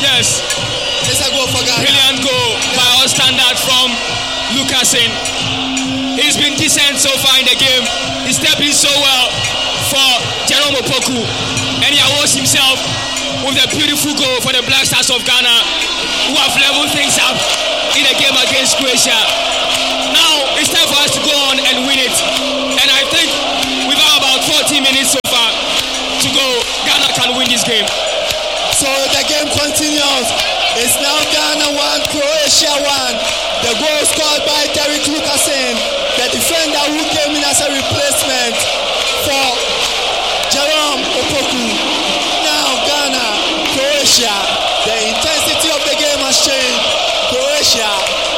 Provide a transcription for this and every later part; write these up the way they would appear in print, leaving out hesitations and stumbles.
Yes. It's a goal for Ghana. Brilliant goal by our standard from Lucasen. He's been decent so far in the game. He's stepping so well for Jerome Opoku. And he awards himself with a beautiful goal for the Black Stars of Ghana, who have leveled things up in the game against Croatia. Now it's time for us to go on and win it. And I think we've had about 40 minutes so far to go. Ghana can win this game. So the game continues. It's now Ghana 1, Croatia 1. The goal scored by Derek Lucasen, the defender who came in as a replacement for Jerome Opoku. Now Ghana, Croatia. The intensity of the game has changed. Croatia.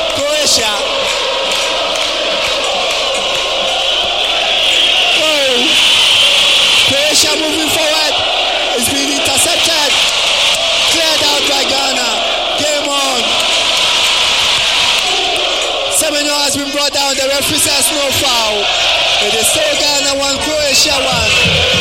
Oh, Croatia moving forward. It's been intercepted. Cleared out by Ghana. Game on. Semenyo has been brought down. The referee says no foul. It is still Ghana 1, Croatia 1.